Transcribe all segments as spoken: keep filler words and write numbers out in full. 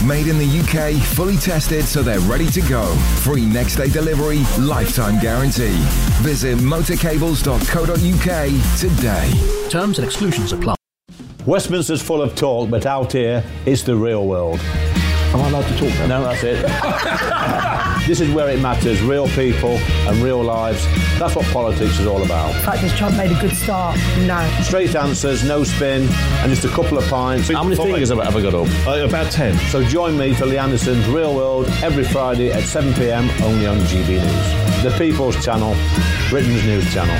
Made in the U K, fully tested so they're ready to go. Free next day delivery, lifetime guarantee. Visit motorcables dot co dot U K today. Terms and exclusions apply. Westminster's full of talk, but out here, it's the real world. Am I allowed to talk now? No, that's it. This is where it matters, real people and real lives. That's what politics is all about. The fact is Trump made a good start, no. Straight answers, no spin, and just a couple of pints. How many fingers have I ever got up? Uh, about ten. So join me for Lee Anderson's Real World every Friday at seven p m only on G B News. The People's Channel, Britain's news channel.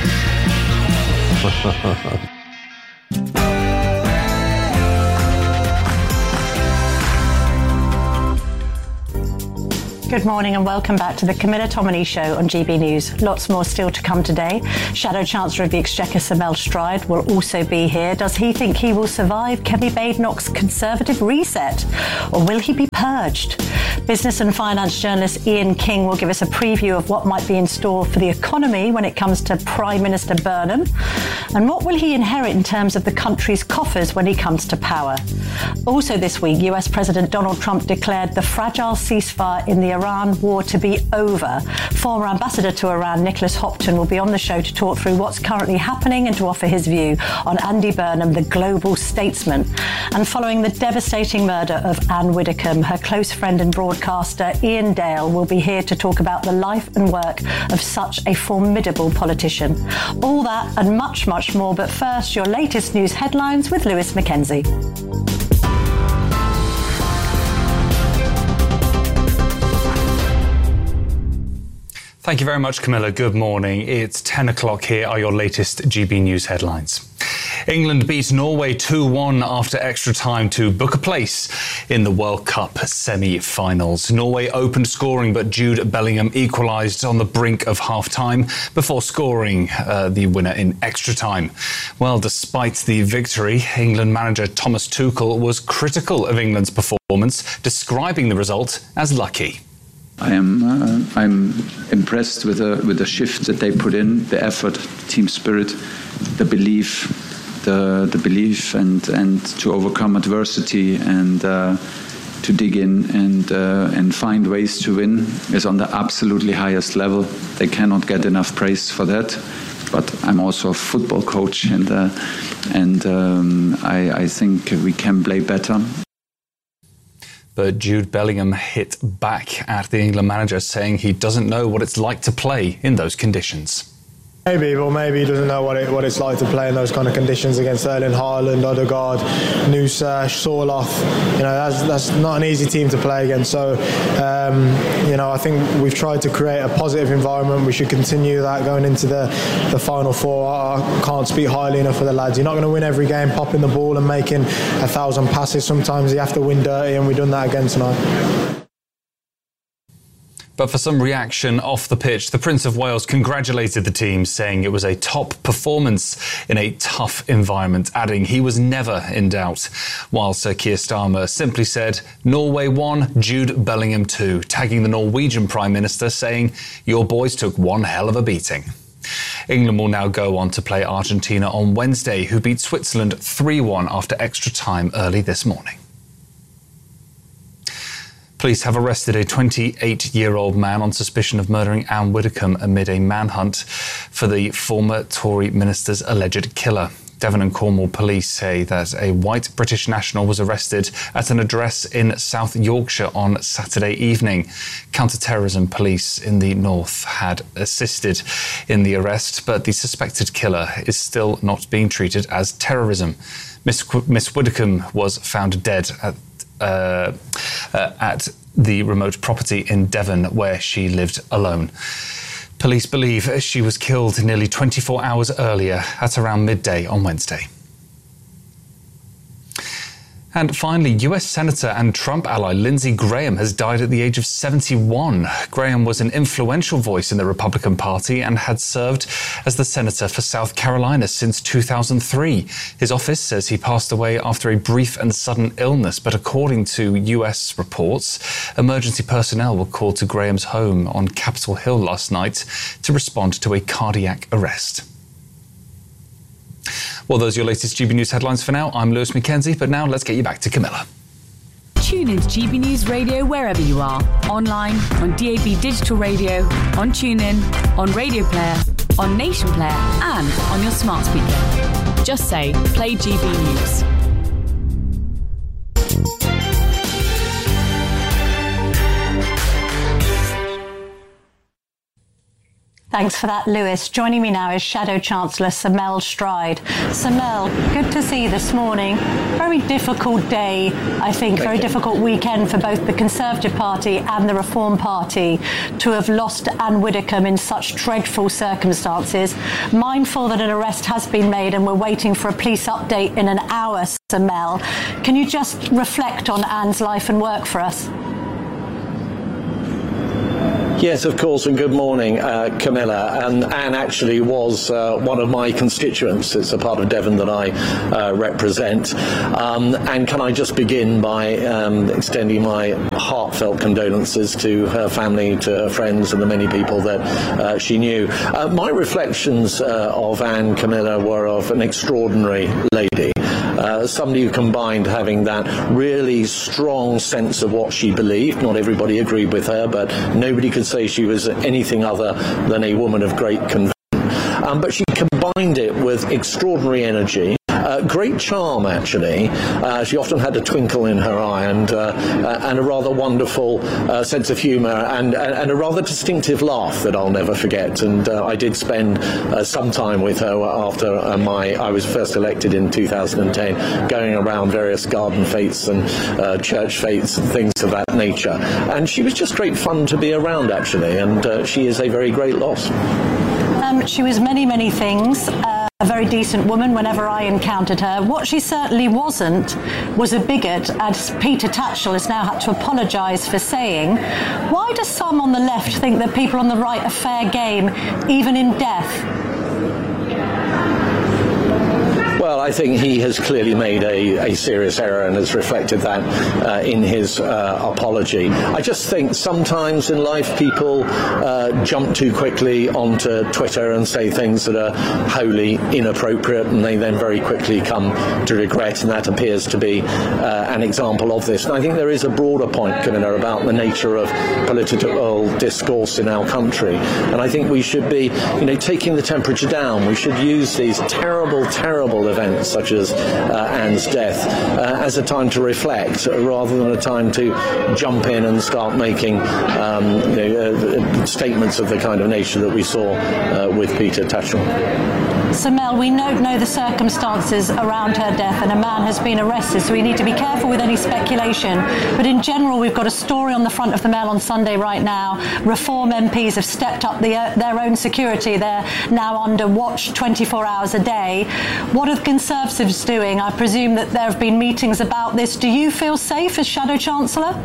Good morning and welcome back to the Camilla Tominey Show on G B News. Lots more still to come today. Shadow Chancellor of the Exchequer, Sir Mel Stride, will also be here. Does he think he will survive Kemi Badenoch's Conservative reset? Or will he be purged? Business and finance journalist Ian King will give us a preview of what might be in store for the economy when it comes to Prime Minister Burnham. And what will he inherit in terms of the country's coffers when he comes to power? Also this week, U S President Donald Trump declared the fragile ceasefire in the Iran war to be over. Former Ambassador to Iran, Nicholas Hopton, will be on the show to talk through what's currently happening and to offer his view on Andy Burnham, the global statesman. And following the devastating murder of Anne Widdecombe, her close friend and broadcaster Ian Dale will be here to talk about the life and work of such a formidable politician. All that and much, much more. But first, your latest news headlines with Lewis Mackenzie. Thank you very much, Camilla. Good morning. It's ten o'clock. Here are your latest G B News headlines. England beat Norway two one after extra time to book a place in the World Cup semi-finals. Norway opened scoring, but Jude Bellingham equalised on the brink of half-time before scoring uh, the winner in extra time. Well, despite the victory, England manager Thomas Tuchel was critical of England's performance, describing the result as lucky. I am uh, I'm impressed with the with the shift that they put in, the effort, team spirit, the belief, the the belief, and and to overcome adversity and uh, to dig in and uh, and find ways to win is on the absolutely highest level. They cannot get enough praise for that. But I'm also a football coach, and uh, and um, I, I think we can play better. But Jude Bellingham hit back at the England manager, saying he doesn't know what it's like to play in those conditions. Maybe, or maybe he doesn't know what it, what it's like to play in those kind of conditions against Erling Haaland, Odegaard, Nusa, Sorloth. You know, that's that's not an easy team to play against. So, um, you know, I think we've tried to create a positive environment. We should continue that going into the, the final four. I can't speak highly enough for the lads. You're not going to win every game popping the ball and making a thousand passes. Sometimes you have to win dirty, and we've done that again tonight. But for some reaction off the pitch, the Prince of Wales congratulated the team, saying it was a top performance in a tough environment, adding he was never in doubt. While Sir Keir Starmer simply said, Norway won, Jude Bellingham two, tagging the Norwegian Prime Minister, saying, your boys took one hell of a beating. England will now go on to play Argentina on Wednesday, who beat Switzerland three one after extra time early this morning. Police have arrested a twenty-eight-year-old man on suspicion of murdering Anne Widdecombe amid a manhunt for the former Tory minister's alleged killer. Devon and Cornwall police say that a white British national was arrested at an address in South Yorkshire on Saturday evening. Counter-terrorism police in the north had assisted in the arrest, but the suspected killer is still not being treated as terrorism. Miss, Miss Widdecombe was found dead at Uh, uh, at the remote property in Devon where she lived alone. Police believe she was killed nearly twenty-four hours earlier at around midday on Wednesday. And finally, U S Senator and Trump ally Lindsey Graham has died at the age of seventy-one. Graham was an influential voice in the Republican Party and had served as the senator for South Carolina since two thousand three. His office says he passed away after a brief and sudden illness, but according to U S reports, emergency personnel were called to Graham's home on Capitol Hill last night to respond to a cardiac arrest. Well, those are your latest G B News headlines for now. I'm Lewis Mackenzie, but now let's get you back to Camilla. Tune in to G B News Radio wherever you are. Online, on D A B Digital Radio, on TuneIn, on Radio Player, on Nation Player, and on your smart speaker. Just say, play G B News. Thanks for that, Lewis. Joining me now is Shadow Chancellor Samel Stride. Samel, good to see you this morning. Very difficult day, I think, Thank very you. difficult weekend for both the Conservative Party and the Reform Party to have lost Anne Widdecombe in such dreadful circumstances. Mindful that an arrest has been made and we're waiting for a police update in an hour, Samel. Can you just reflect on Anne's life and work for us? Yes, of course, and good morning, uh, Camilla. And Anne actually was uh, one of my constituents. It's a part of Devon that I uh, represent. Um, and can I just begin by um, extending my heartfelt condolences to her family, to her friends, and the many people that uh, she knew. Uh, my reflections uh, of Anne, Camilla, were of an extraordinary lady. Uh, somebody who combined having that really strong sense of what she believed. Not everybody agreed with her, but nobody could say she was anything other than a woman of great conviction. Um, but she combined it with extraordinary energy. Uh, great charm, actually. Uh, she often had a twinkle in her eye and uh, uh, and a rather wonderful uh, sense of humour and, and, and a rather distinctive laugh that I'll never forget. And uh, I did spend uh, some time with her after uh, my I was first elected in two thousand ten, going around various garden fetes and uh, church fetes and things of that nature. And she was just great fun to be around, actually. And uh, she is a very great loss. Um, she was many, many things. Uh, a very decent woman whenever I encountered her. What she certainly wasn't was a bigot, as Peter Tatchell has now had to apologise for saying. Why do some on the left think that people on the right are fair game, even in death? Well, I think he has clearly made a, a serious error and has reflected that uh, in his uh, apology. I just think sometimes in life people uh, jump too quickly onto Twitter and say things that are wholly inappropriate, and they then very quickly come to regret, and that appears to be uh, an example of this. And I think there is a broader point, Camilla, about the nature of political discourse in our country. And I think we should be, you know, taking the temperature down. We should use these terrible, terrible events such as uh, Anne's death uh, as a time to reflect rather than a time to jump in and start making um, you know, uh, statements of the kind of nature that we saw uh, with Peter Tatchell. Samel, we don't know the circumstances around her death, and a man has been arrested, so we need to be careful with any speculation. But in general, we've got a story on the front of the Mail on Sunday right now. Reform M Ps have stepped up the, uh, their own security. They're now under watch twenty-four hours a day. What are the Conservatives doing? I presume that there have been meetings about this. Do you feel safe as Shadow Chancellor?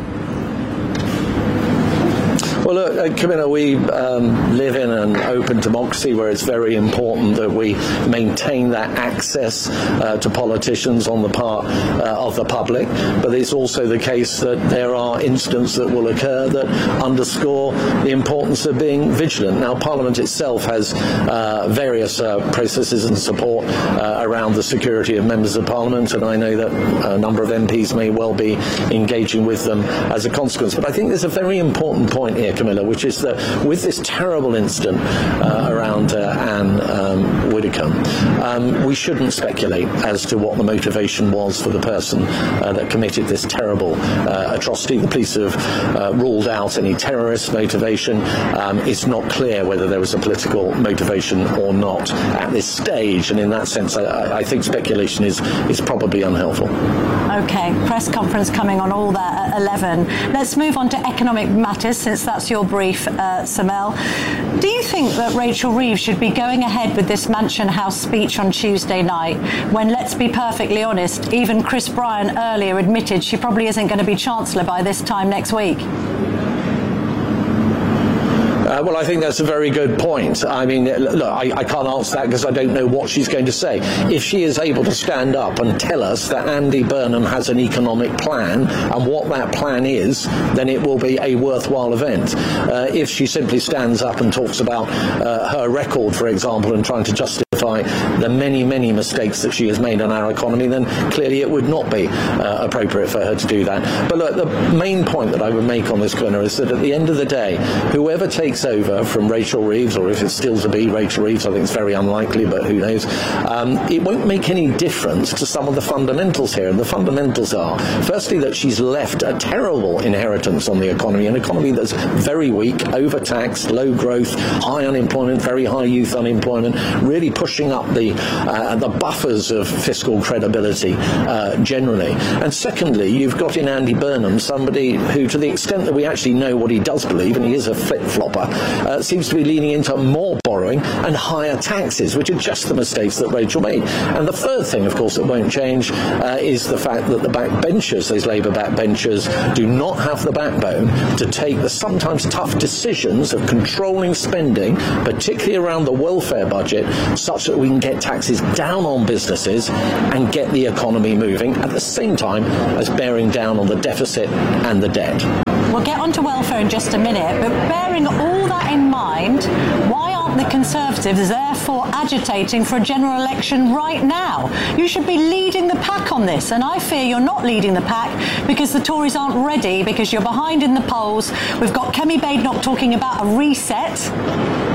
Well, look, uh, Camilla, we um, live in an open democracy where it's very important that we maintain that access uh, to politicians on the part uh, of the public. But it's also the case that there are incidents that will occur that underscore the importance of being vigilant. Now, Parliament itself has uh, various uh, processes and support uh, around the security of members of Parliament, and I know that a number of M Ps may well be engaging with them as a consequence. But I think there's a very important point here, Camilla, which is that with this terrible incident uh, around uh, Anne um, Widdecombe, um, we shouldn't speculate as to what the motivation was for the person uh, that committed this terrible uh, atrocity. The police have uh, ruled out any terrorist motivation. Um, it's not clear whether there was a political motivation or not at this stage, and in that sense I, I think speculation is, is probably unhelpful. OK, press conference coming on all that at eleven. Let's move on to economic matters, since that's your brief, uh, Samel. Do you think that Rachel Reeves should be going ahead with this Mansion House speech on Tuesday night, when, let's be perfectly honest, even Chris Bryan earlier admitted she probably isn't going to be Chancellor by this time next week? Uh, well, I think that's a very good point. I mean, look, I, I can't answer that because I don't know what she's going to say. If she is able to stand up and tell us that Andy Burnham has an economic plan and what that plan is, then it will be a worthwhile event. Uh, if she simply stands up and talks about uh, her record, for example, and trying to justify the many, many mistakes that she has made on our economy, then clearly it would not be uh, appropriate for her to do that. But look, the main point that I would make on this, Gunnar, is that at the end of the day, whoever takes over from Rachel Reeves, or if it's still to be Rachel Reeves, I think it's very unlikely, but who knows, um, it won't make any difference to some of the fundamentals here. And the fundamentals are, firstly, that she's left a terrible inheritance on the economy, an economy that's very weak, overtaxed, low growth, high unemployment, very high youth unemployment, really pushing up the uh, the buffers of fiscal credibility uh, generally. And secondly, you've got in Andy Burnham somebody who, to the extent that we actually know what he does believe, and he is a flip-flopper, uh, seems to be leaning into more borrowing and higher taxes, which are just the mistakes that Rachel made. And the third thing, of course, that won't change uh, is the fact that the backbenchers, those Labour backbenchers, do not have the backbone to take the sometimes tough decisions of controlling spending, particularly around the welfare budget, such that we can get taxes down on businesses and get the economy moving at the same time as bearing down on the deficit and the debt. We'll get onto welfare in just a minute, but bearing all that in mind, why aren't the Conservatives therefore agitating for a general election right now? You should be leading the pack on this, and I fear you're not leading the pack because the Tories aren't ready, because you're behind in the polls. We've got Kemi Badenoch talking about a reset.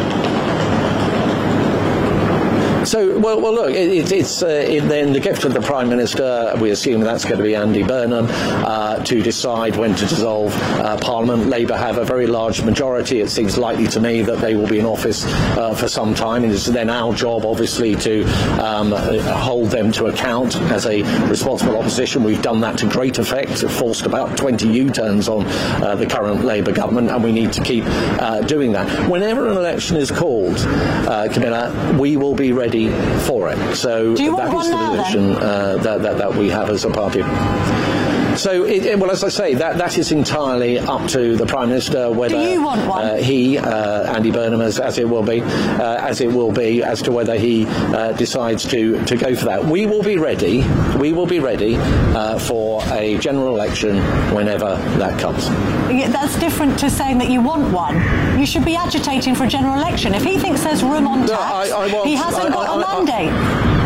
So, well, well look, it, it's uh, in, in the gift of the Prime Minister. We assume that's going to be Andy Burnham uh, to decide when to dissolve uh, Parliament. Labour have a very large majority. It seems likely to me that they will be in office uh, for some time. It is then our job, obviously, to um, hold them to account as a responsible opposition. We've done that to great effect. It forced about twenty U-turns on uh, the current Labour government, and we need to keep uh, doing that. Whenever an election is called, uh, Camilla, we will be ready for it. So that is the position uh, that, that, that we have as a party. So, it, it, well, as I say, that, that is entirely up to the Prime Minister whether Do you want one? Uh, he, uh, Andy Burnham, as, as it will be, uh, as it will be, as to whether he uh, decides to, to go for that. We will be ready. We will be ready uh, for a general election whenever that comes. Yeah, that's different to saying that you want one. You should be agitating for a general election. If he thinks there's room on tax, no, I, I want, he hasn't I, got I, a I, mandate. I,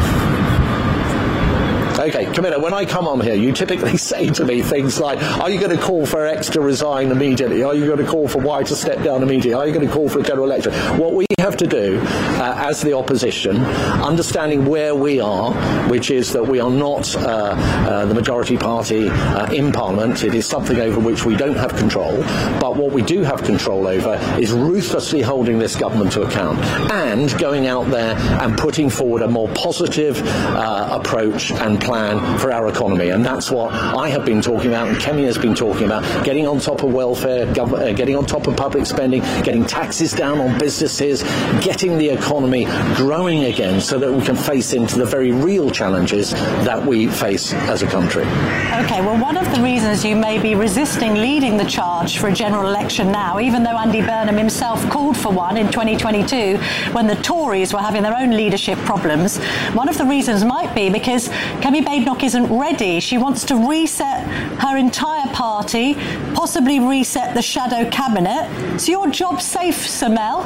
Okay, Camilla, when I come on here, you typically say to me things like, are you going to call for X to resign immediately? Are you going to call for Y to step down immediately? Are you going to call for a general election? What we have to do uh, as the opposition, understanding where we are, which is that we are not uh, uh, the majority party uh, in Parliament. It is something over which we don't have control. But what we do have control over is ruthlessly holding this government to account and going out there and putting forward a more positive uh, approach and plan for our economy. And that's what I have been talking about and Kemi has been talking about, getting on top of welfare, gov- uh, getting on top of public spending, getting taxes down on businesses, getting the economy growing again so that we can face into the very real challenges that we face as a country. Okay, well, one of the reasons you may be resisting leading the charge for a general election now, even though Andy Burnham himself called for one in twenty twenty-two when the Tories were having their own leadership problems, one of the reasons might be because Kemi Badenoch isn't ready. She wants to reset her entire party, possibly reset the shadow cabinet. So your job's safe, Sir Mel?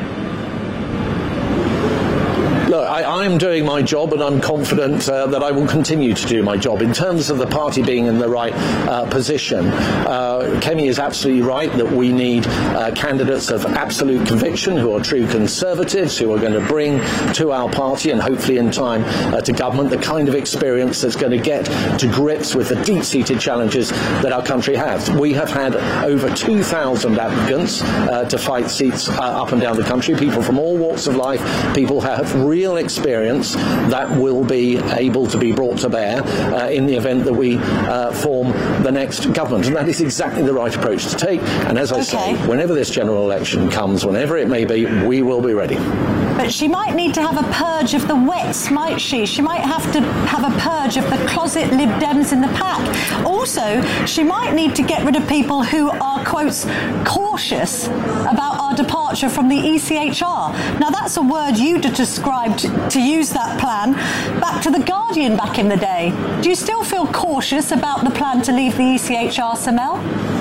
Look, I, I am doing my job and I'm confident uh, that I will continue to do my job. In terms of the party being in the right uh, position, uh, Kemi is absolutely right that we need uh, candidates of absolute conviction who are true Conservatives, who are going to bring to our party and hopefully in time uh, to government the kind of experience that's going to get to grips with the deep-seated challenges that our country has. We have had over two thousand applicants uh, to fight seats uh, up and down the country, people from all walks of life, people who have real experience that will be able to be brought to bear uh, in the event that we uh, form the next government. And that is exactly the right approach to take. And as I okay. say, whenever this general election comes, whenever it may be, we will be ready. But she might need to have a purge of the wets, might she? She might have to have a purge of the closet Lib Dems in the pack. Also, also, she might need to get rid of people who are, quotes, cautious about our departure from the E C H R. Now, that's a word you described to use that plan back to The Guardian back in the day. Do you still feel cautious about the plan to leave the E C H R, Samel?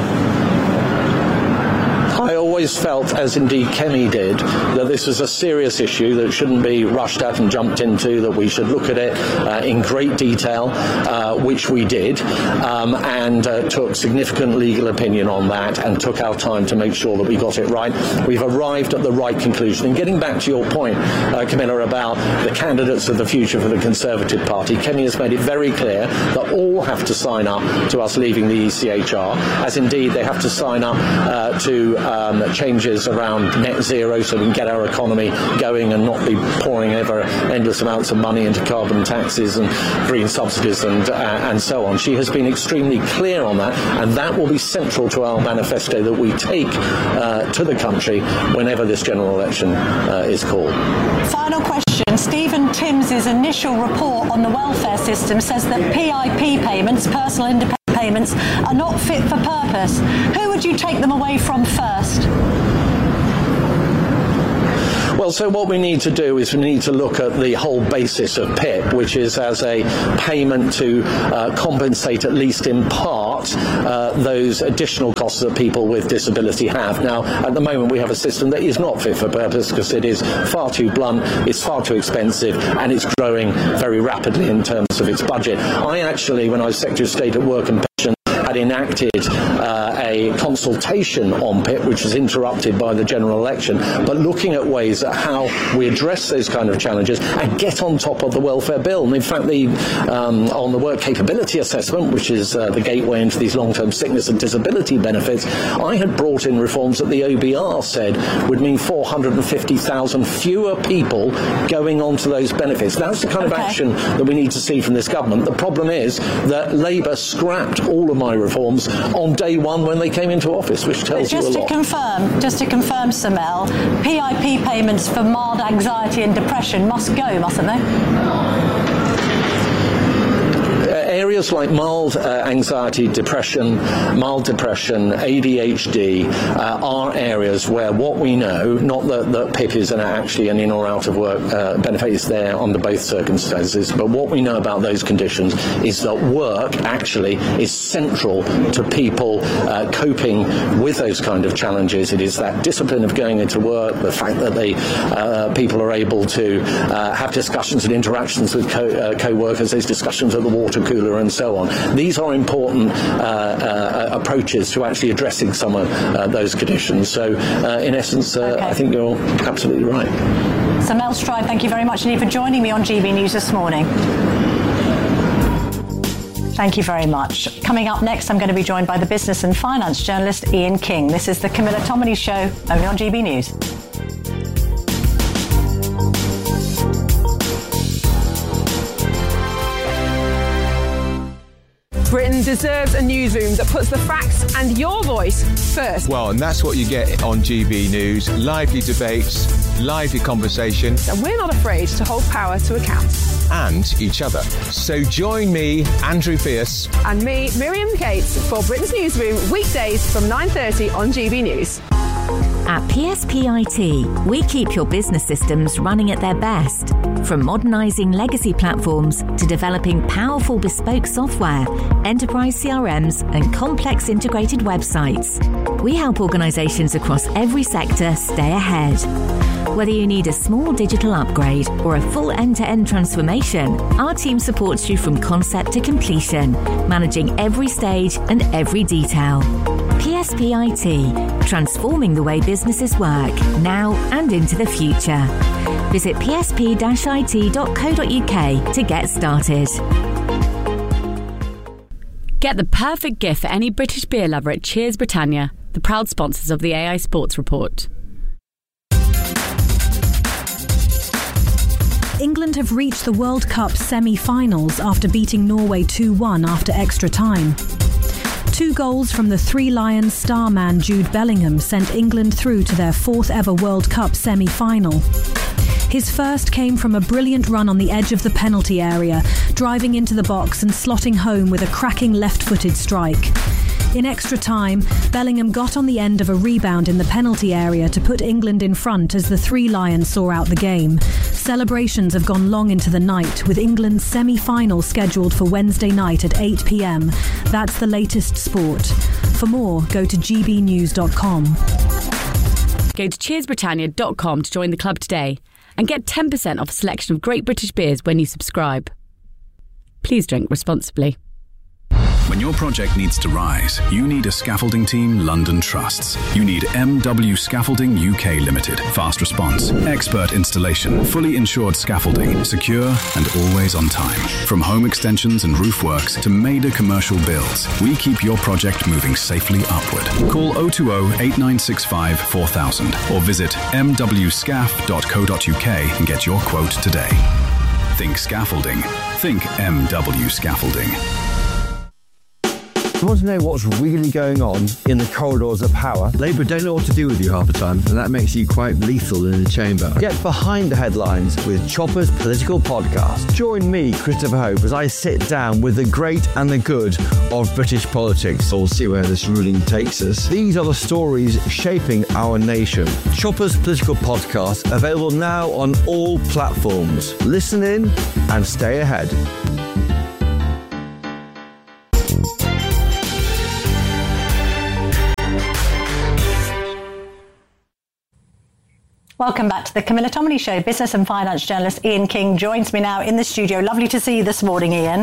I always felt, as indeed Kemi did, that this was a serious issue that shouldn't be rushed at and jumped into, that we should look at it uh, in great detail, uh, which we did, um, and uh, took significant legal opinion on that and took our time to make sure that we got it right. We've arrived at the right conclusion. And getting back to your point, uh, Camilla, about the candidates of the future for the Conservative Party, Kemi has made it very clear that all have to sign up to us leaving the E C H R, as indeed they have to sign up uh, to Um, changes around net zero, so we can get our economy going and not be pouring ever endless amounts of money into carbon taxes and green subsidies and uh, and so on. She has been extremely clear on that, and that will be central to our manifesto that we take uh, to the country whenever this general election uh, is called. Final question. Stephen Timms' initial report on the welfare system says that P I P payments, personal independence payments, are not fit for purpose. Who would you take them away from first? Well, so what we need to do is we need to look at the whole basis of P I P, which is as a payment to uh, compensate, at least in part, uh, those additional costs that people with disability have. Now, at the moment, we have a system that is not fit for purpose because it is far too blunt, it's far too expensive, and it's growing very rapidly in terms of its budget. I actually, when I was Secretary of State at Work and Pensions, had enacted uh, a consultation on P I P, which was interrupted by the general election, but looking at ways at how we address those kind of challenges and get on top of the welfare bill. And in fact, the um, on the work capability assessment, which is uh, the gateway into these long-term sickness and disability benefits, I had brought in reforms that the O B R said would mean four hundred fifty thousand fewer people going on to those benefits. That's the kind of okay. action that we need to see from this government. The problem is that Labour scrapped all of my reforms on day one when they came into office, which tells you a lot. Just to confirm, just to confirm, Samel, P I P payments for mild anxiety and depression must go, mustn't they? Areas like mild uh, anxiety, depression, mild depression, A D H D uh, are areas where what we know, not that, that P I P is an, actually an in or out of work uh, benefit, is there under both circumstances, but what we know about those conditions is that work actually is central to people uh, coping with those kind of challenges. It is that discipline of going into work, the fact that they uh, people are able to uh, have discussions and interactions with co- uh, co-workers, those discussions at the water cooler and so on. These are important uh, uh, approaches to actually addressing some of uh, those conditions. So, uh, in essence, uh, okay. I think you're absolutely right. Samel Stride, thank you very much indeed for joining me on G B News this morning. Thank you very much. Coming up next, I'm going to be joined by the business and finance journalist Ian King. This is the Camilla Tominey Show, only on G B News. Britain deserves a newsroom that puts the facts and your voice first. Well, and that's what you get on G B News. Lively debates, lively conversation. And we're not afraid to hold power to account. And each other. So join me, Andrew Pierce. And me, Miriam Cates, for Britain's Newsroom, weekdays from nine thirty on G B News. At P S P I T, we keep your business systems running at their best. From modernising legacy platforms to developing powerful bespoke software, enterprise C R Ms and complex integrated websites. We help organisations across every sector stay ahead. Whether you need a small digital upgrade or a full end-to-end transformation, our team supports you from concept to completion, managing every stage and every detail. P S P I T, transforming the way businesses work, now and into the future. Visit p s p dash i t dot co dot u k to get started. Get the perfect gift for any British beer lover at Cheers Britannia, the proud sponsors of the A I Sports Report. England have reached the World Cup semi-finals after beating Norway two one after extra time. Two goals from the Three Lions star man Jude Bellingham sent England through to their fourth ever World Cup semi-final. His first came from a brilliant run on the edge of the penalty area, driving into the box and slotting home with a cracking left-footed strike. In extra time, Bellingham got on the end of a rebound in the penalty area to put England in front as the Three Lions saw out the game. Celebrations have gone long into the night, with England's semi-final scheduled for Wednesday night at eight p.m. That's the latest sport. For more, go to g b news dot com. Go to cheers britannia dot com to join the club today and get ten percent off a selection of great British beers when you subscribe. Please drink responsibly. When your project needs to rise, you need a scaffolding team London trusts. You need M W Scaffolding U K Limited. Fast response, expert installation, fully insured scaffolding, secure and always on time. From home extensions and roof works to major commercial builds, we keep your project moving safely upward. Call oh two oh, eight nine six five, four thousand or visit m w scaff dot co dot u k and get your quote today. Think scaffolding. Think M W Scaffolding. You want to know what's really going on in the corridors of power? Labour don't know what to do with you half the time, and that makes you quite lethal in the chamber. Get behind the headlines with Chopper's Political Podcast. Join me, Christopher Hope, as I sit down with the great and the good of British politics. We'll see where this ruling takes us. These are the stories shaping our nation. Chopper's Political Podcast, available now on all platforms. Listen in and stay ahead. Welcome back to the Camilla Tominey Show. Business and finance journalist Ian King joins me now in the studio. Lovely to see you this morning, Ian.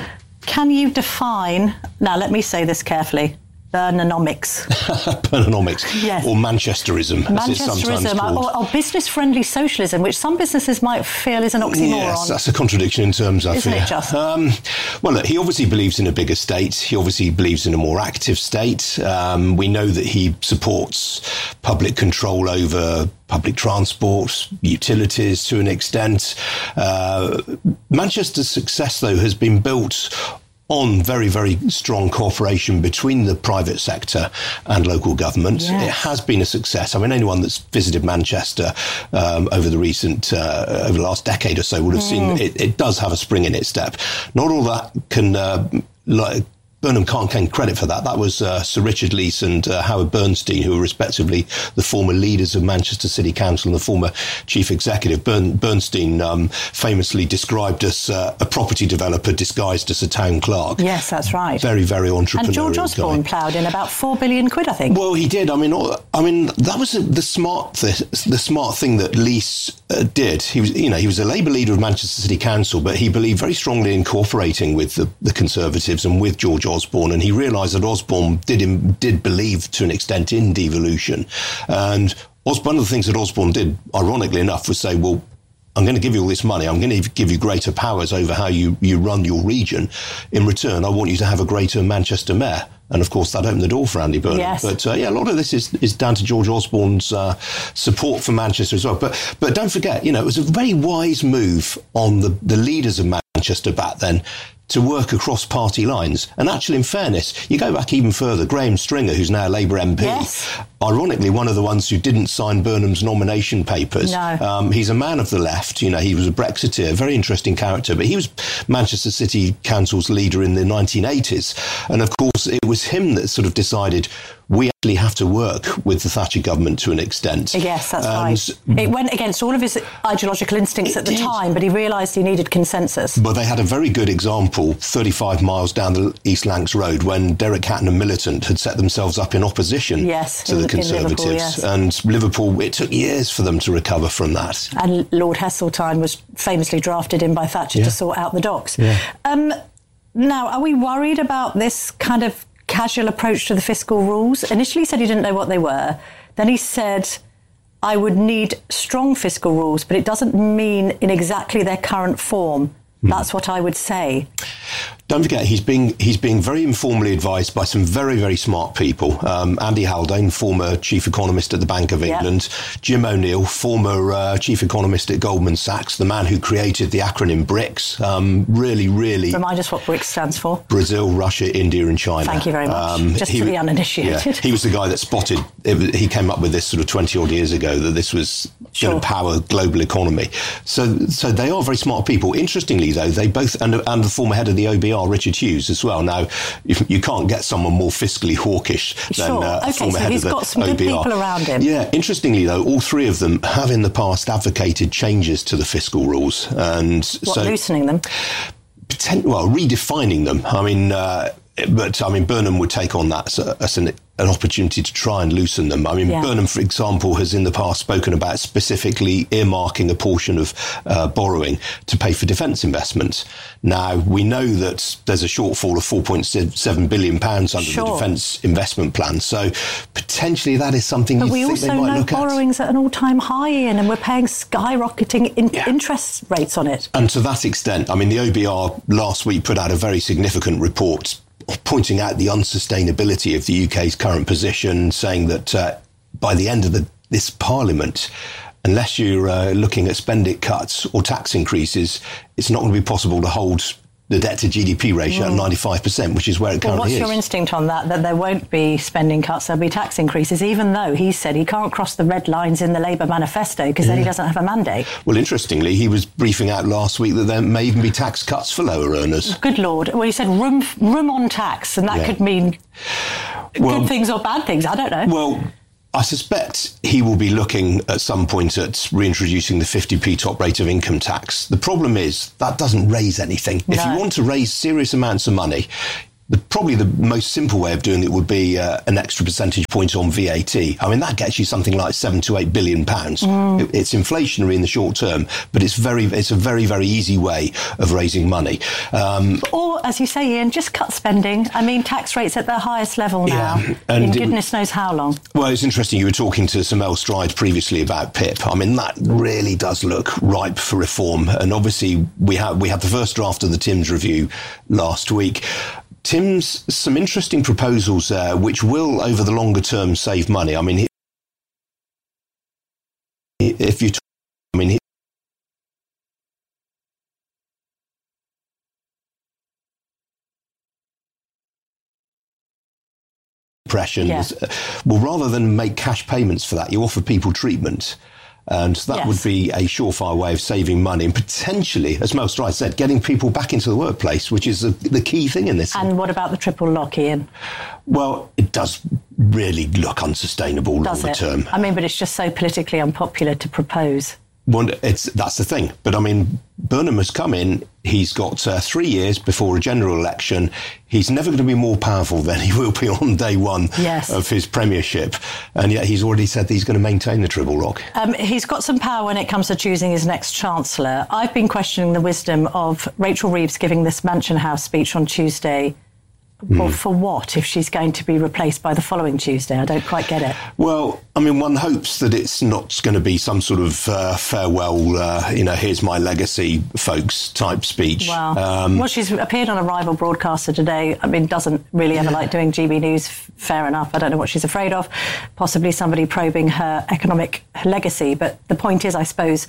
Can you define, now let me say this carefully, Burnonomics? Burnonomics, yes. Or Manchesterism, as it's sometimes called. Or, or business-friendly socialism, which some businesses might feel is an oxymoron. Yes, that's a contradiction in terms, I Isn't fear. it just? Um, well, look, he obviously believes in a bigger state. He obviously believes in a more active state. Um, we know that he supports public control over public transport, utilities to an extent. Uh, Manchester's success, though, has been built on very, very strong cooperation between the private sector and local government. Yes. It has been a success. I mean, anyone that's visited Manchester um, over the recent, uh, over the last decade or so would have mm. seen it, it does have a spring in its step. Not all that can, uh, like, Burnham can't claim credit for that. That was uh, Sir Richard Leese and uh, Howard Bernstein, who were respectively the former leaders of Manchester City Council and the former chief executive. Bern- Bernstein um, famously described as uh, a property developer disguised as a town clerk. Yes, that's right. Very, very entrepreneurial. And George Osborne guy. ploughed in about four billion quid, I think. Well, he did. I mean, I mean, that was the smart, th- the smart thing that Leese uh, did. He was, you know, he was a Labour leader of Manchester City Council, but he believed very strongly in cooperating with the, the Conservatives and with George Osborne, and he realised that Osborne did did believe to an extent in devolution. And Os- one of the things that Osborne did, ironically enough, was say, well, I'm going to give you all this money. I'm going to give you greater powers over how you, you run your region. In return, I want you to have a greater Manchester mayor. And, of course, that opened the door for Andy Burnham. Yes. But, uh, yeah, a lot of this is, is down to George Osborne's uh, support for Manchester as well. But but don't forget, you know, it was a very wise move on the, the leaders of Manchester back then to work across party lines. And actually, in fairness, you go back even further, Graham Stringer, who's now a Labour M P, yes. ironically, one of the ones who didn't sign Burnham's nomination papers. No. Um, he's a man of the left. You know, he was a Brexiteer, very interesting character, but he was Manchester City Council's leader in the nineteen eighties. And of course, it was him that sort of decided we actually have to work with the Thatcher government to an extent. Yes, that's um, right. It went against all of his ideological instincts at the did. time, but he realised he needed consensus. But they had a very good example thirty-five miles down the East Lancs Road when Derek Hatton and Militant had set themselves up in opposition yes, to in, the Conservatives. Liverpool, yes. And Liverpool, it took years for them to recover from that. And Lord Heseltine was famously drafted in by Thatcher yeah. to sort out the docks. Yeah. Um, now, are we worried about this kind of casual approach to the fiscal rules? Initially he said he didn't know what they were. Then he said, I would need strong fiscal rules, but it doesn't mean in exactly their current form. Mm. That's what I would say. Don't forget, he's being he's being very informally advised by some very, very smart people. Um, Andy Haldane, former chief economist at the Bank of England. Yep. Jim O'Neill, former uh, chief economist at Goldman Sachs, the man who created the acronym BRICS. Um, really, really... Remind us what BRICS stands for. Brazil, Russia, India and China. Thank you very much. Um, Just for the uninitiated. Yeah, he was the guy that spotted... It, he came up with this sort of twenty-odd years ago that this was sure. going to power global economy. So so they are very smart people. Interestingly, though, they both, and, and the former head of the O B R, Richard Hughes, as well. Now, you, you can't get someone more fiscally hawkish than sure. uh, okay, former so head he's of the got some O B R. good people around him. Yeah, interestingly, though, all three of them have in the past advocated changes to the fiscal rules. And what, so, loosening them? Potent, well, redefining them. I mean... Uh, But, I mean, Burnham would take on that as an, an opportunity to try and loosen them. I mean, yeah. Burnham, for example, has in the past spoken about specifically earmarking a portion of uh, borrowing to pay for defence investments. Now, we know that there's a shortfall of four point seven billion pounds under sure. the defence investment plan. So, potentially, that is something but you think they might look at. But we also know borrowing's at an all-time high, Ian, and we're paying skyrocketing in yeah. interest rates on it. And to that extent, I mean, the O B R last week put out a very significant report pointing out the unsustainability of the U K's current position, saying that uh, by the end of the, this Parliament, unless you're uh, looking at spending cuts or tax increases, it's not going to be possible to hold the debt to G D P ratio mm. at ninety-five percent, which is where it well, currently what's is. What's your instinct on that, that there won't be spending cuts, there'll be tax increases, even though he said he can't cross the red lines in the Labour manifesto because yeah. then he doesn't have a mandate? Well, interestingly, he was briefing out last week that there may even be tax cuts for lower earners. Good Lord. Well, he said room room on tax, and that yeah. could mean well, good things or bad things. I don't know. Well, I suspect he will be looking at some point at reintroducing the fifty p top rate of income tax. The problem is that doesn't raise anything. No. If you want to raise serious amounts of money, the, probably the most simple way of doing it would be uh, an extra percentage point on V A T. I mean, that gets you something like seven to eight billion pounds. Mm. It, it's inflationary in the short term, but it's very, it's a very, very easy way of raising money. Um, or, as you say, Ian, just cut spending. I mean, tax rates at their highest level now. Yeah, and in goodness it, knows how long. Well, it's interesting. You were talking to Sir Mel Stride previously about P I P. I mean, that really does look ripe for reform. And obviously, we had we had the first draft of the Timms review last week. Tim's some interesting proposals there, which will, over the longer term, save money. I mean, he, if you, talk, I mean, he, depression. Yeah. Well, rather than make cash payments for that, you offer people treatment. And that yes. would be a surefire way of saving money and potentially, as Mel Stride said, getting people back into the workplace, which is the, the key thing in this. And what about the triple lock, Ian? Well, it does really look unsustainable does longer it? term. I mean, but it's just so politically unpopular to propose. Well, it's, that's the thing. But I mean, Burnham has come in. He's got uh, three years before a general election. He's never going to be more powerful than he will be on day one yes. of his premiership. And yet he's already said that he's going to maintain the triple lock. Um, he's got some power when it comes to choosing his next chancellor. I've been questioning the wisdom of Rachel Reeves giving this Mansion House speech on Tuesday. Mm. Well, for what, if she's going to be replaced by the following Tuesday? I don't quite get it. Well, I mean, one hopes that it's not going to be some sort of uh, farewell, uh, you know, here's my legacy, folks, type speech. Wow. Um, well, she's appeared on a rival broadcaster today. I mean, doesn't really ever like doing G B News. Fair enough. I don't know what she's afraid of. Possibly somebody probing her economic legacy. But the point is, I suppose,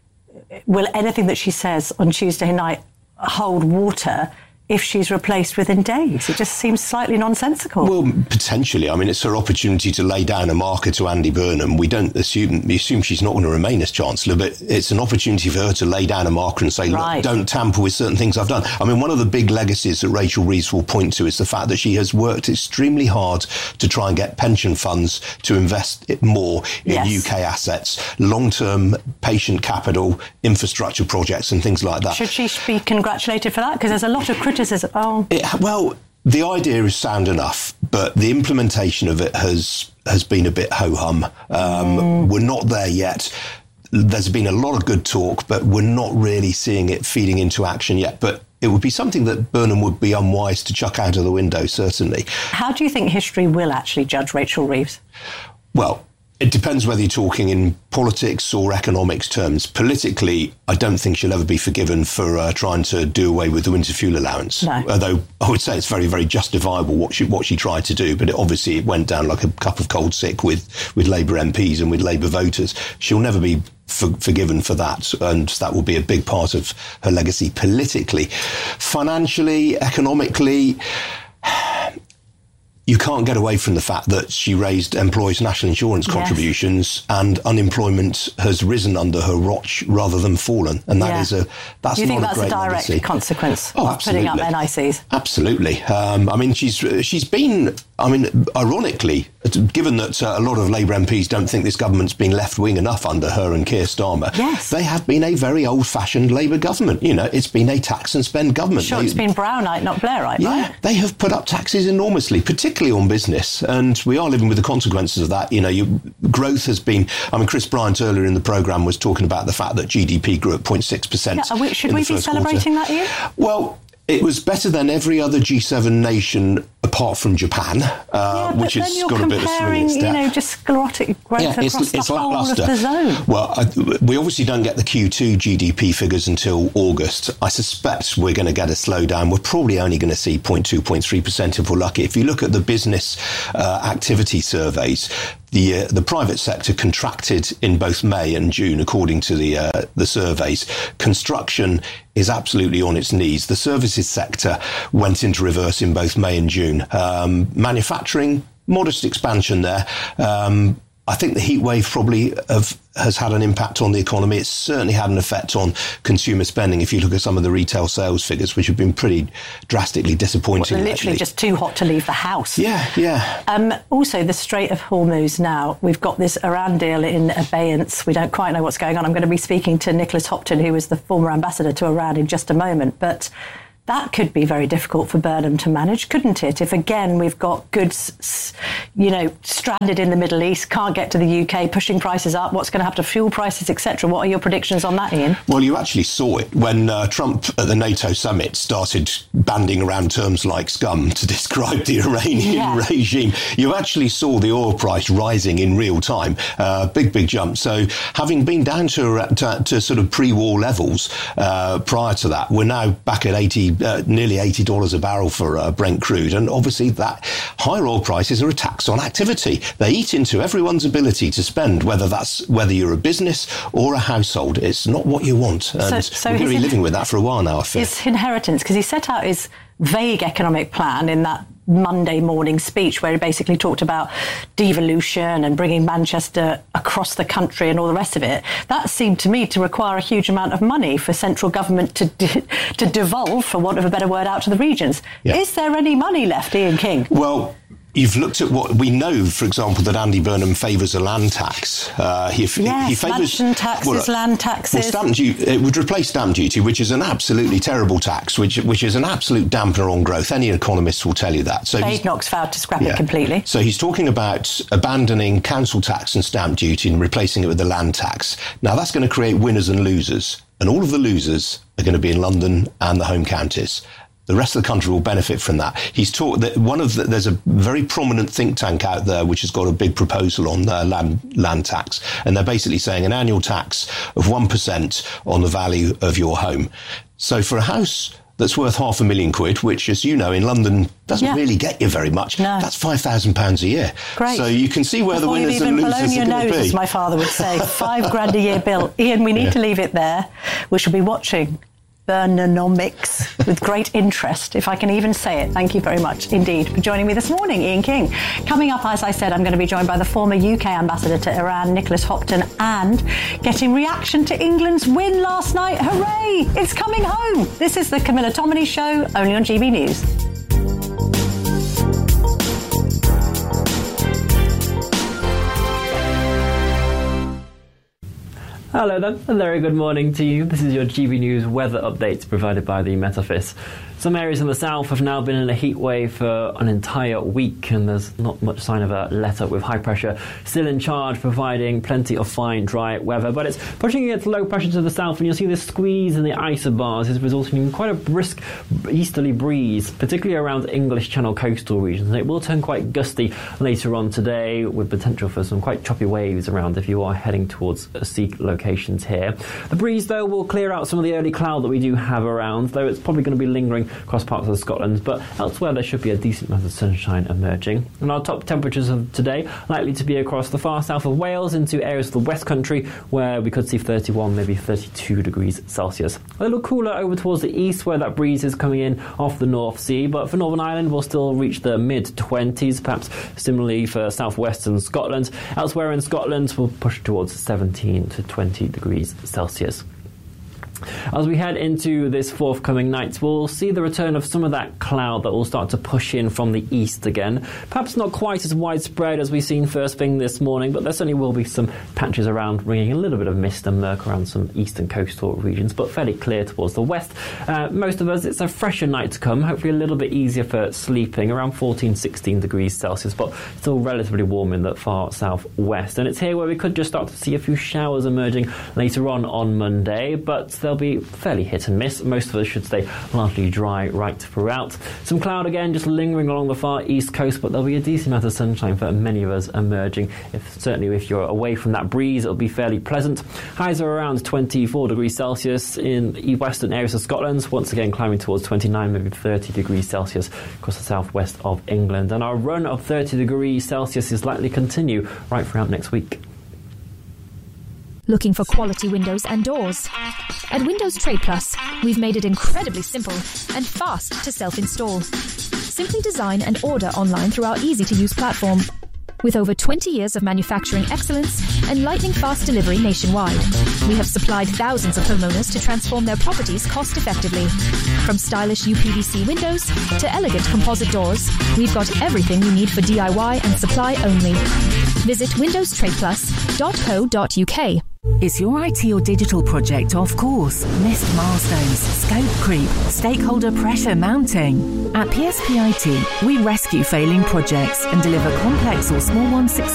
will anything that she says on Tuesday night hold water if she's replaced within days? It just seems slightly nonsensical. Well, potentially. I mean, it's her opportunity to lay down a marker to Andy Burnham. We don't assume, we assume she's not going to remain as Chancellor, but it's an opportunity for her to lay down a marker and say, right. look, don't tamper with certain things I've done. I mean, one of the big legacies that Rachel Reeves will point to is the fact that she has worked extremely hard to try and get pension funds to invest it more in yes. U K assets, long-term patient capital, infrastructure projects and things like that. Should she be congratulated for that? Because there's a lot of criticism. Oh. It, well, the idea is sound enough, but the implementation of it has has been a bit ho-hum. Um, mm. We're not there yet. There's been a lot of good talk, but we're not really seeing it feeding into action yet. But it would be something that Burnham would be unwise to chuck out of the window, certainly. How do you think history will actually judge Rachel Reeves? Well, it depends whether you're talking in politics or economics terms. Politically, I don't think she'll ever be forgiven for uh, trying to do away with the winter fuel allowance. No. Although I would say it's very, very justifiable what she what she tried to do, but it, obviously it went down like a cup of cold sick with, with Labour M Ps and with Labour voters. She'll never be for, forgiven for that, and that will be a big part of her legacy politically. Financially, economically, you can't get away from the fact that she raised employees' national insurance contributions, yes. and unemployment has risen under her watch rather than fallen, and that yeah. is a that's you not think a that's great a direct legacy. consequence oh, of putting up N I Cs? Absolutely. Um, I mean, she's she's been. I mean, ironically, given that uh, a lot of Labour M Ps don't think this government's been left-wing enough under her and Keir Starmer, yes. they have been a very old-fashioned Labour government. You know, it's been a tax and spend government. Sure, they, it's been Brownite, not Blairite, yeah, right? They have put up taxes enormously, particularly on business, and we are living with the consequences of that. You know, you, growth has been. I mean, Chris Bryant earlier in the programme was talking about the fact that G D P grew at zero point six percent. Yeah, we, should we be celebrating quarter. that, Ian? Well, it was better than every other G seven nation apart from Japan, uh, yeah, which has got a bit of swinging step. You know, just sclerotic growth yeah, across it's, the it's whole lackluster. of the zone. Well, I, we obviously don't get the Q two G D P figures until August. I suspect we're going to get a slowdown. We're probably only going to see zero point two, zero point three percent if we're lucky. If you look at the business uh, activity surveys, the uh, the private sector contracted in both May and June, according to the uh, the surveys. Construction is absolutely on its knees. The services sector went into reverse in both May and June. Um, manufacturing, modest expansion there. Um, I think the heat wave probably have, has had an impact on the economy. It's certainly had an effect on consumer spending. If you look at some of the retail sales figures, which have been pretty drastically disappointing. Well, they're literally actually. just too hot to leave the house. Yeah, yeah. Um, also, the Strait of Hormuz now. We've got this Iran deal in abeyance. We don't quite know what's going on. I'm going to be speaking to Nicholas Hopton, who was the former ambassador to Iran, in just a moment. But that could be very difficult for Burnham to manage, couldn't it? If, again, we've got goods, you know, stranded in the Middle East, can't get to the U K, pushing prices up, what's going to happen to fuel prices, et cetera. What are your predictions on that, Ian? Well, you actually saw it when uh, Trump at the NATO summit started banding around terms like scum to describe the Iranian yeah. regime. You actually saw the oil price rising in real time. Uh, big, big jump. So having been down to, to, to sort of pre-war levels uh, prior to that, we're now back at eighty Uh, nearly eighty dollars a barrel for uh, Brent crude. And obviously that higher oil prices are a tax on activity. They eat into everyone's ability to spend, whether that's whether you're a business or a household. It's not what you want. And so, so we're going to be living with that for a while now, I fear. His inheritance, because he set out his vague economic plan in that Monday morning speech where he basically talked about devolution and bringing Manchester across the country and all the rest of it. That seemed to me to require a huge amount of money for central government to de- to devolve, for want of a better word, out to the regions. Yeah. Is there any money left, Ian King? Well, you've looked at what we know, for example, that Andy Burnham favours a land tax. Uh, he, yes, he, he favours mansion taxes, well, land taxes. Well, stamp duty, it would replace stamp duty, which is an absolutely terrible tax, which which is an absolute dampener on growth. Any economist will tell you that. So Badenoch's vowed to scrap yeah. it completely. So he's talking about abandoning council tax and stamp duty and replacing it with the land tax. Now, that's going to create winners and losers, and all of the losers are going to be in London and the home counties. The rest of the country will benefit from that. He's taught that one of the, there's a very prominent think tank out there which has got a big proposal on uh, land land tax, and they're basically saying an annual tax of one percent on the value of your home. So for a house that's worth half a million quid, which, as you know, in London doesn't yeah. really get you very much. No. That's five thousand pounds a year. Great. So you can see where Before the winners and losers are going to be. Blown your nose, as my father would say. Five grand a year bill. Ian, we need yeah. to leave it there. We shall be watching Burnonomics with great interest, if I can even say it. Thank you very much indeed for joining me this morning, Ian King. Coming up, as I said, I'm going to be joined by the former U K ambassador to Iran, Nicholas Hopton, and getting reaction to England's win last night. Hooray! It's coming home. This is the Camilla Tominey Show, only on G B News. Hello then, a very good morning to you. This is your G B News weather update provided by the Met Office. Some areas in the south have now been in a heat wave for an entire week, and there's not much sign of a let-up, with high pressure still in charge, providing plenty of fine, dry weather. But it's pushing against low pressure to the south, and you'll see this squeeze in the isobars is resulting in quite a brisk easterly breeze, particularly around English Channel coastal regions. And it will turn quite gusty later on today, with potential for some quite choppy waves around if you are heading towards sea locations. locations here. The breeze, though, will clear out some of the early cloud that we do have around, though it's probably going to be lingering across parts of Scotland, but elsewhere there should be a decent amount of sunshine emerging. And our top temperatures of today likely to be across the far south of Wales into areas of the West Country, where we could see thirty-one, maybe thirty-two degrees Celsius. A little cooler over towards the east, where that breeze is coming in off the North Sea, but for Northern Ireland we'll still reach the mid-twenties, perhaps similarly for southwestern Scotland. Elsewhere in Scotland we'll push towards seventeen to twenty degrees Celsius. As we head into this forthcoming night, we'll see the return of some of that cloud that will start to push in from the east again. Perhaps not quite as widespread as we've seen first thing this morning, but there certainly will be some patches around, bringing a little bit of mist and murk around some eastern coastal regions, but fairly clear towards the west. Uh, most of us, it's a fresher night to come, hopefully a little bit easier for sleeping, around fourteen, sixteen degrees Celsius, but still relatively warm in the far southwest. And it's here where we could just start to see a few showers emerging later on on Monday, but they'll be fairly hit and miss. Most of us should stay largely dry right throughout. Some cloud again just lingering along the far east coast, but there'll be a decent amount of sunshine for many of us emerging. If, certainly if you're away from that breeze, it'll be fairly pleasant. Highs are around twenty-four degrees Celsius in the western areas of Scotland, once again climbing towards twenty-nine, maybe thirty degrees Celsius across the southwest of England. And our run of thirty degrees Celsius is likely to continue right throughout next week. Looking for quality windows and doors? At Windows Trade Plus, we've made it incredibly simple and fast to self-install. Simply design and order online through our easy-to-use platform. With over twenty years of manufacturing excellence and lightning-fast delivery nationwide, we have supplied thousands of homeowners to transform their properties cost-effectively. From stylish U P V C windows to elegant composite doors, we've got everything you need for D I Y and supply only. Visit windows trade plus dot co dot U K. Is your I T or digital project off course? Missed milestones, scope creep, stakeholder pressure mounting? At P S P I T, we rescue failing projects and deliver complex or small ones successfully.